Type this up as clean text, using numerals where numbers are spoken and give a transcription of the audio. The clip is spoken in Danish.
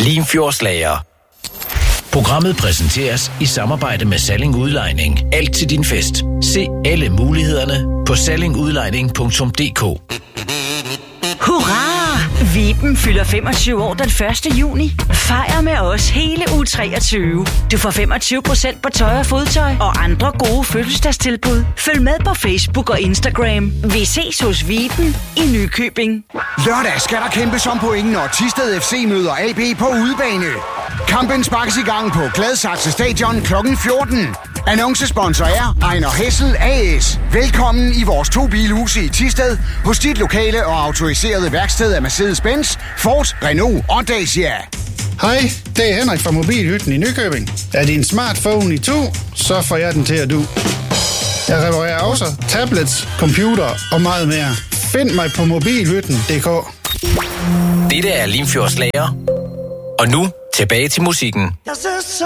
Limfjordslager. Programmet præsenteres i samarbejde med Salling Udlejning. Alt til din fest. Se alle mulighederne på sallingudlejning.dk. Hurra! Viben fylder 25 år den 1. juni. Fejr med os hele uge 23. Du får 25% på tøj og fodtøj og andre gode fødselsdagstilbud. Følg med på Facebook og Instagram. Vi ses hos Viben i Nykøbing. Lørdag skal der kæmpes om pointen, når Thisted FC møder AB på udebane. Kampen sparkes i gang på Gladsaxe Stadion kl. 14. Annoncesponsor er Ejner Hessel A/S. Velkommen i vores 2 bilhuse i Thisted, hos dit lokale og autoriserede værksted af Mercedes-Benz, Ford, Renault og Dacia. Hej, det er Henrik fra Mobilhytten i Nykøbing. Er din smartphone i to, så får jeg den til at du. Jeg reparerer også tablets, computer og meget mere. Find mig på mobilhytten.dk. Dette er Limfjordslager. Og nu tilbage til musikken.